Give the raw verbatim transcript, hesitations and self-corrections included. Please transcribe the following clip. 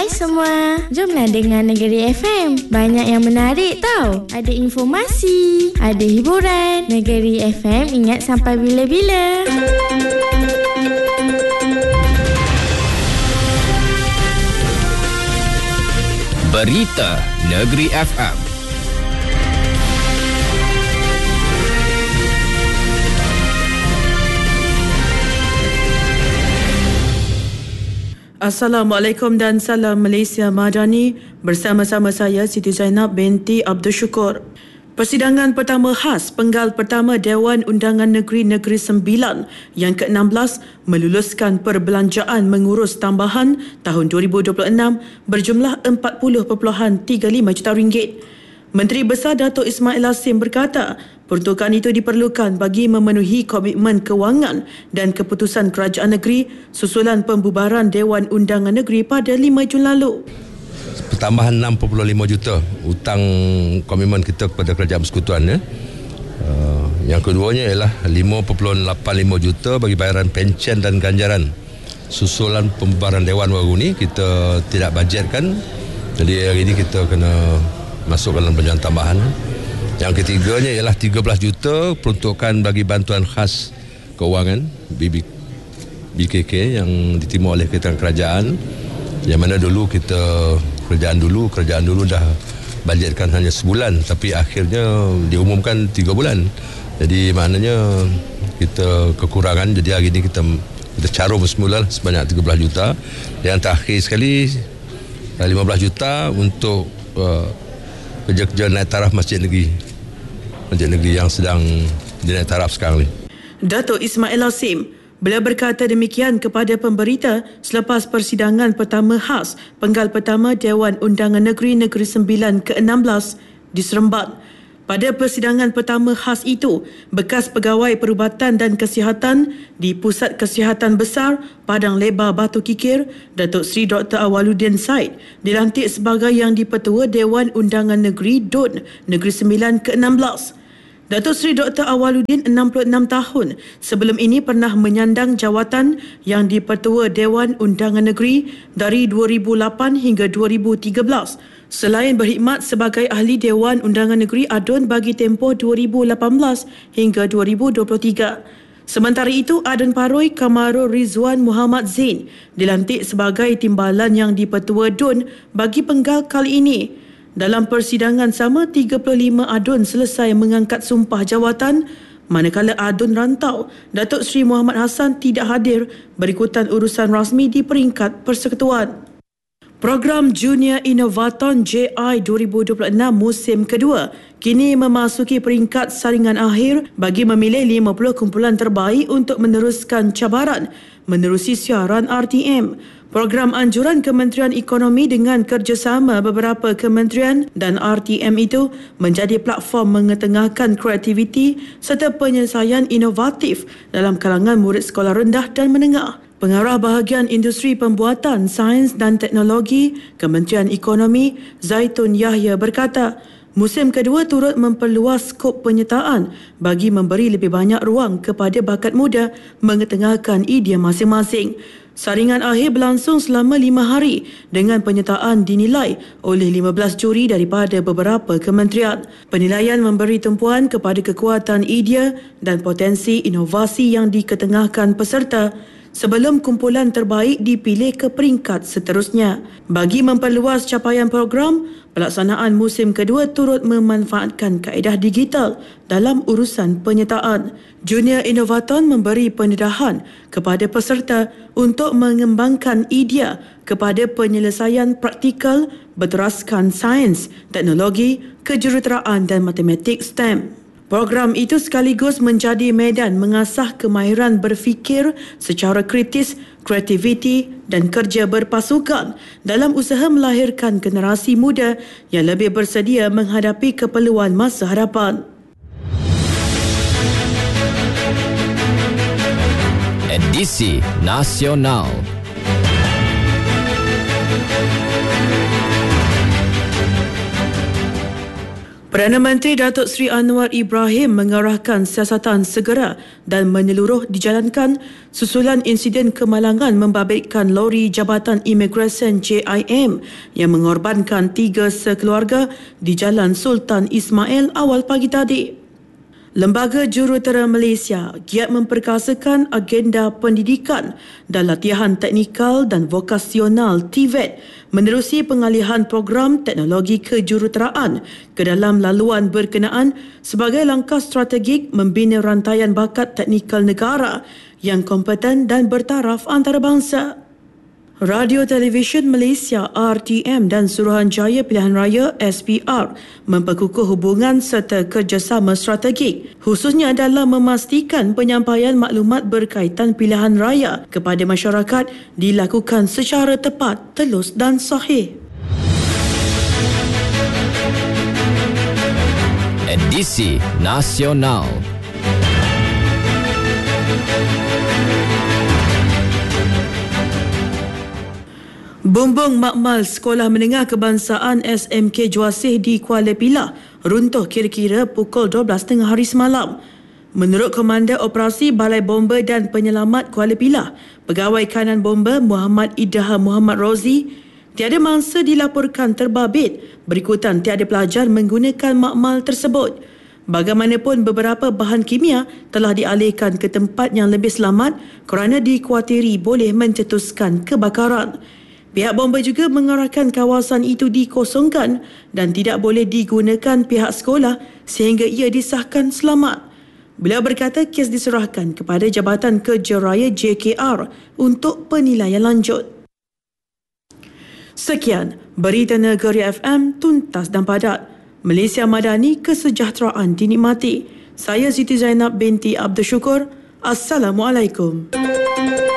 Hai semua, jomlah dengar Negeri F M. Banyak yang menarik tau. Ada informasi, ada hiburan. Negeri F M ingat sampai bila-bila. Berita Negeri F M. Assalamualaikum dan salam Malaysia Madani. Bersama-sama saya Siti Zainab binti Abdul Syukur. Persidangan pertama khas penggal pertama Dewan Undangan Negeri Negeri Sembilan yang ke enam belas meluluskan perbelanjaan mengurus tambahan tahun dua ribu dua puluh enam berjumlah empat puluh perpuluhan tiga lima juta ringgit. Menteri Besar Datuk Ismail Yassin berkata, peruntukan itu diperlukan bagi memenuhi komitmen kewangan dan keputusan kerajaan negeri susulan pembubaran Dewan Undangan Negeri pada lima Jun lalu. Pertambahan enam perpuluhan lima juta hutang komitmen kita kepada kerajaan persekutuan. Ya. Uh, yang keduanya ialah lima perpuluhan lapan lima juta bagi bayaran pencen dan ganjaran. Susulan pembubaran Dewan baru ni kita tidak bajetkan. Jadi hari ini kita kena masukkan dalam belanjaan tambahan. Yang ketiganya ialah tiga belas juta peruntukan bagi bantuan khas kewangan B K K yang diterima oleh Kementerian Kerajaan, yang mana dulu kita kerajaan dulu kerajaan dulu dah bajetkan hanya sebulan, tapi akhirnya diumumkan tiga bulan. Jadi maknanya kita kekurangan. Jadi hari ini kita kita carum semula sebanyak tiga belas juta. Yang terakhir sekali lima belas juta untuk uh, kerja-kerja naik taraf Masjid Negeri Masjid Negeri yang sedang dinaik taraf sekarang ni. Datuk Ismail Yassin beliau berkata demikian kepada pemberita selepas persidangan pertama khas penggal pertama Dewan Undangan Negeri Negeri Sembilan ke enam belas di Seremban. Pada persidangan pertama khas itu, bekas pegawai perubatan dan kesihatan di Pusat Kesihatan Besar Padang Lebar Batu Kikir, Datuk Seri Doktor Awaluddin Said, dilantik sebagai Yang di-Pertua Dewan Undangan Negeri D U N Negeri Sembilan ke enam belas. Datuk Seri Doktor Awaluddin enam puluh enam tahun sebelum ini pernah menyandang jawatan Yang di-Pertua Dewan Undangan Negeri dari dua ribu lapan hingga dua ribu tiga belas. Selain berkhidmat sebagai Ahli Dewan Undangan Negeri A D U N bagi tempoh dua ribu lapan belas hingga dua ribu dua puluh tiga. Sementara itu, A D U N Paroi Kamarul Rizwan Muhammad Zain dilantik sebagai Timbalan Yang di-Pertua D U N bagi penggal kali ini. Dalam persidangan sama, tiga puluh lima A D U N selesai mengangkat sumpah jawatan, manakala A D U N Rantau Datuk Seri Muhammad Hassan tidak hadir berikutan urusan rasmi di peringkat persekutuan. Program Junior Innovaton J I dua ribu dua puluh enam musim kedua kini memasuki peringkat saringan akhir bagi memilih lima puluh kumpulan terbaik untuk meneruskan cabaran menerusi siaran R T M. Program anjuran Kementerian Ekonomi dengan kerjasama beberapa kementerian dan R T M itu menjadi platform mengetengahkan kreativiti serta penyelesaian inovatif dalam kalangan murid sekolah rendah dan menengah. Pengarah Bahagian Industri Pembuatan Sains dan Teknologi Kementerian Ekonomi Zaitun Yahya berkata, musim kedua turut memperluas skop penyertaan bagi memberi lebih banyak ruang kepada bakat muda mengetengahkan idea masing-masing. Saringan akhir berlangsung selama lima hari dengan penyertaan dinilai oleh lima belas juri daripada beberapa kementerian. Penilaian memberi tumpuan kepada kekuatan idea dan potensi inovasi yang diketengahkan peserta sebelum kumpulan terbaik dipilih ke peringkat seterusnya. Bagi memperluas capaian program, pelaksanaan musim kedua turut memanfaatkan kaedah digital dalam urusan penyertaan. Junior Innovaton memberi pendedahan kepada peserta untuk mengembangkan idea kepada penyelesaian praktikal berteraskan sains, teknologi, kejuruteraan dan matematik S T E M. Program itu sekaligus menjadi medan mengasah kemahiran berfikir secara kritis, kreativiti dan kerja berpasukan dalam usaha melahirkan generasi muda yang lebih bersedia menghadapi keperluan masa hadapan. Edisi Nasional. Perdana Menteri Datuk Seri Anwar Ibrahim mengarahkan siasatan segera dan menyeluruh dijalankan susulan insiden kemalangan membabitkan lori Jabatan Imigresen J I M yang mengorbankan tiga sekeluarga di Jalan Sultan Ismail awal pagi tadi. Lembaga Jurutera Malaysia giat memperkasakan agenda pendidikan dan latihan teknikal dan vokasional T V E T menerusi pengalihan program teknologi kejuruteraan ke dalam laluan berkenaan sebagai langkah strategik membina rantaian bakat teknikal negara yang kompeten dan bertaraf antarabangsa. Radio Televisyen Malaysia R T M dan Suruhanjaya Pilihan Raya S P R memperkukuh hubungan serta kerjasama strategik khususnya dalam memastikan penyampaian maklumat berkaitan pilihan raya kepada masyarakat dilakukan secara tepat, telus dan sahih. Edisi Nasional. Bumbung makmal Sekolah Menengah Kebangsaan S M K Juasih di Kuala Pilah runtuh kira-kira pukul dua belas tiga puluh hari semalam. Menurut Komander Operasi Balai Bomba dan Penyelamat Kuala Pilah, Pegawai Kanan Bomba Muhammad Idaha Muhammad Rozi, tiada mangsa dilaporkan terbabit berikutan tiada pelajar menggunakan makmal tersebut. Bagaimanapun beberapa bahan kimia telah dialihkan ke tempat yang lebih selamat kerana dikhawatiri boleh mencetuskan kebakaran. Pihak bomba juga mengarahkan kawasan itu dikosongkan dan tidak boleh digunakan pihak sekolah sehingga ia disahkan selamat. Beliau berkata kes diserahkan kepada Jabatan Kerja Raya J K R untuk penilaian lanjut. Sekian, Berita Negeri F M tuntas dan padat. Malaysia Madani, kesejahteraan dinikmati. Saya Siti Zainab binti Abdul Syukur. Assalamualaikum.